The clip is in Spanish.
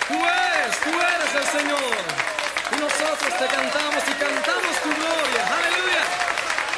tú eres el Señor. Y nosotros te cantamos.